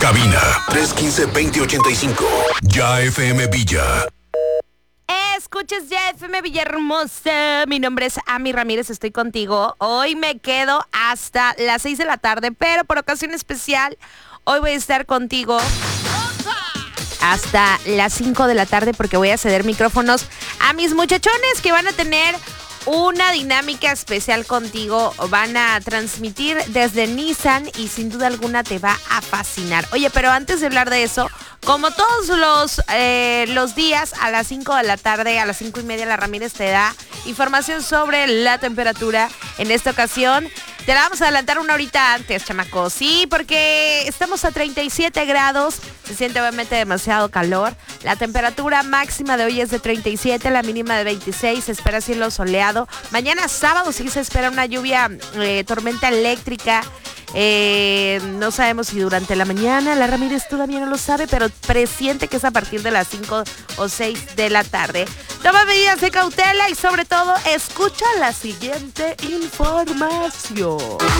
Cabina 315-2085. Ya FM Villa. Escuches ya FM Villahermosa. Mi nombre es Ami Ramírez, estoy contigo. Hoy me quedo hasta las 6 de la tarde, pero por ocasión especial, hoy voy a estar contigo hasta las 5 de la tarde porque voy a ceder micrófonos a mis muchachones que van a tener una dinámica especial contigo. Van a transmitir desde Nissan y sin duda alguna te va a fascinar. Oye, pero antes de hablar de eso, como todos los días a las 5 de la tarde, a las 5:30, la Ramírez te da información sobre la temperatura. En esta ocasión te la vamos a adelantar una horita antes, chamacos. Sí, porque estamos a 37 grados. Se siente obviamente demasiado calor. La temperatura máxima de hoy es de 37, la mínima de 26. Se espera cielo soleado. Mañana sábado sí se espera una lluvia, tormenta eléctrica. No sabemos si durante la mañana, la Ramírez todavía no lo sabe, pero presiente que es a partir de las 5 o 6 de la tarde. Toma medidas de cautela y sobre todo escucha la siguiente información.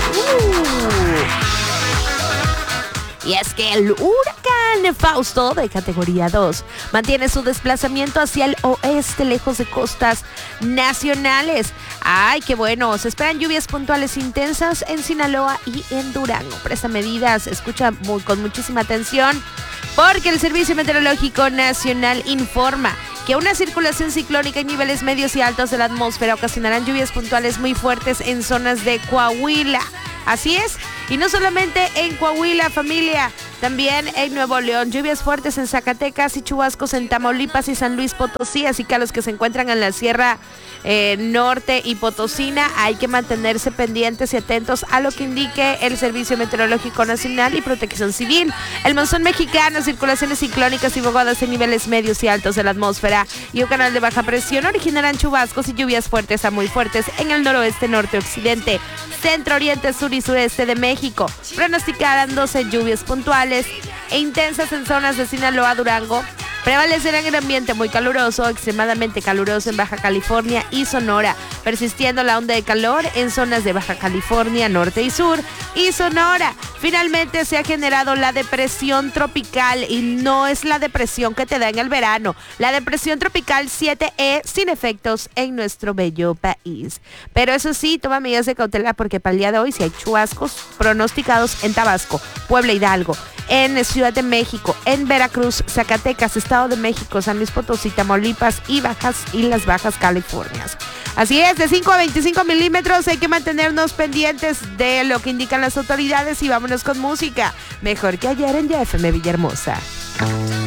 Y es que el huracán Fausto, de categoría 2, mantiene su desplazamiento hacia el oeste, lejos de costas nacionales. ¡Ay, qué bueno! Se esperan lluvias puntuales intensas en Sinaloa y en Durango. Presta medidas, escucha con muchísima atención, porque el Servicio Meteorológico Nacional informa que una circulación ciclónica en niveles medios y altos de la atmósfera ocasionarán lluvias puntuales muy fuertes en zonas de Coahuila. Así es, y no solamente en Coahuila, familia, también en Nuevo León, lluvias fuertes en Zacatecas y chubascos en Tamaulipas y San Luis Potosí, así que a los que se encuentran en la Sierra Norte y Potosina hay que mantenerse pendientes y atentos a lo que indique el Servicio Meteorológico Nacional y Protección Civil. El monzón mexicano, circulaciones ciclónicas y bogadas en niveles medios y altos de la atmósfera y un canal de baja presión originarán chubascos y lluvias fuertes a muy fuertes en el noroeste, norte, occidente, centro, oriente, sur y sureste de México, pronosticándose lluvias puntuales e intensas en zonas de Sinaloa, Durango. Prevalecerá en el ambiente muy caluroso, extremadamente caluroso en Baja California y Sonora, persistiendo la onda de calor en zonas de Baja California, norte y sur, y Sonora. Finalmente se ha generado la depresión tropical, y no es la depresión que te da en el verano, la depresión tropical 7E sin efectos en nuestro bello país. Pero eso sí, toma medidas de cautela porque para el día de hoy sí hay chubascos pronosticados en Tabasco, Puebla, Hidalgo, en Ciudad de México, en Veracruz, Zacatecas, Estado de México, San Luis Potosí, Tamaulipas y las Bajas Californias. Así es, de 5 a 25 milímetros. Hay que mantenernos pendientes de lo que indican las autoridades y vámonos con música. Mejor que ayer en Ya FM Villahermosa.